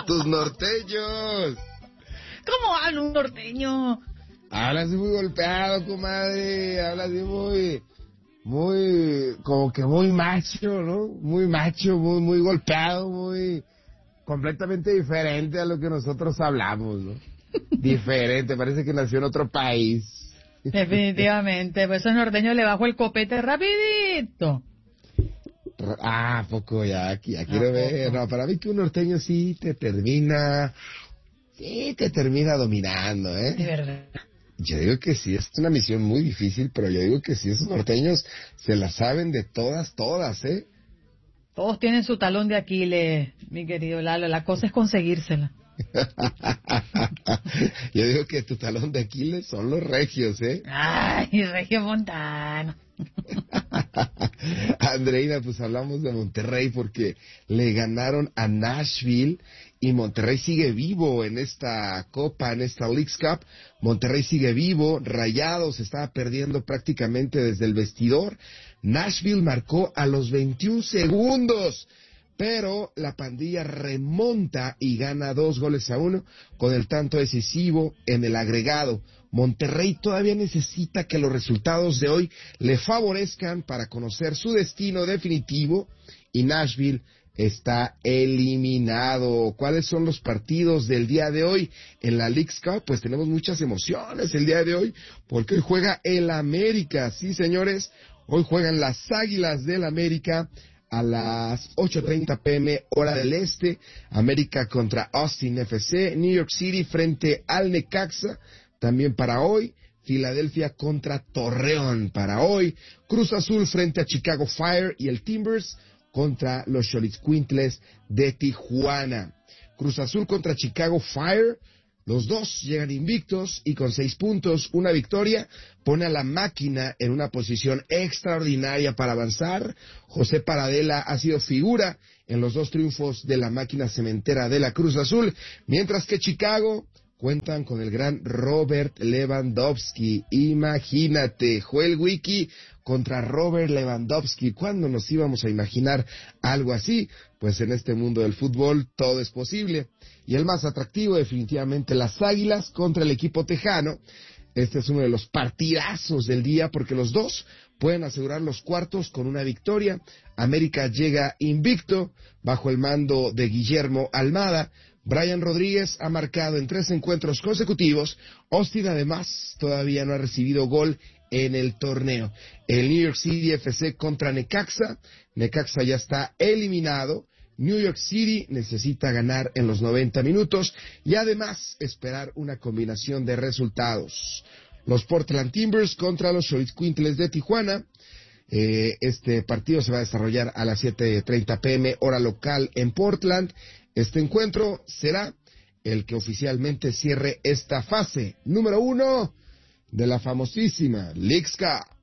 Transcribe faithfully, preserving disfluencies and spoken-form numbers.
tus norteños. ¿Cómo habla un norteño? Hablas muy golpeado, comadre. Hablas muy, muy, como que muy macho, ¿no? Muy macho, muy, muy golpeado, muy, completamente diferente a lo que nosotros hablamos, ¿no? Diferente, parece que nació en otro país. Definitivamente, pues esos norteños le bajo el copete rapidito. Ah, poco ya, aquí, ya quiero ver. No, para mí que un norteño sí te termina, sí te termina dominando, ¿eh? De verdad. Yo digo que sí, es una misión muy difícil, pero yo digo que sí, esos norteños se la saben de todas, todas, ¿eh? Todos tienen su talón de Aquiles, mi querido Lalo, la cosa es conseguírsela. Yo digo que tu talón de Aquiles son los regios, ¿eh? Ay, Regio Montano. Andreina, pues hablamos de Monterrey porque le ganaron a Nashville y Monterrey sigue vivo en esta Copa, en esta Leagues Cup. Monterrey sigue vivo, Rayados estaba perdiendo prácticamente desde el vestidor. Nashville marcó a los veintiún segundos, pero la pandilla remonta y gana dos goles a uno con el tanto decisivo en el agregado. Monterrey todavía necesita que los resultados de hoy le favorezcan para conocer su destino definitivo y Nashville está eliminado. ¿Cuáles son los partidos del día de hoy en la Leagues Cup? Pues tenemos muchas emociones el día de hoy porque hoy juega el América. Sí, señores, hoy juegan las Águilas del América a las ocho treinta pm hora del este. América contra Austin F C, New York City frente al Necaxa. También para hoy, Filadelfia contra Torreón. Para hoy, Cruz Azul frente a Chicago Fire y el Timbers contra los Xolitzcuintles de Tijuana. Cruz Azul contra Chicago Fire. Los dos llegan invictos y con seis puntos, una victoria, pone a la máquina en una posición extraordinaria para avanzar. José Paradela ha sido figura en los dos triunfos de la máquina cementera de la Cruz Azul, mientras que Chicago cuentan con el gran Robert Lewandowski. Imagínate, Joel Wiki contra Robert Lewandowski. ¿Cuándo nos íbamos a imaginar algo así? Pues en este mundo del fútbol todo es posible. Y el más atractivo, definitivamente, las Águilas contra el equipo tejano. Este es uno de los partidazos del día porque los dos pueden asegurar los cuartos con una victoria. América llega invicto bajo el mando de Guillermo Almada. Brian Rodríguez ha marcado en tres encuentros consecutivos. Austin, además, todavía no ha recibido gol en el torneo. El New York City F C contra Necaxa. Necaxa ya está eliminado. New York City necesita ganar en los noventa minutos y además esperar una combinación de resultados. Los Portland Timbers contra los Xolitzcuintles de Tijuana. Eh, este partido se va a desarrollar a las siete treinta pm hora local en Portland. Este encuentro será el que oficialmente cierre esta fase número uno de la famosísima Leagues Cup.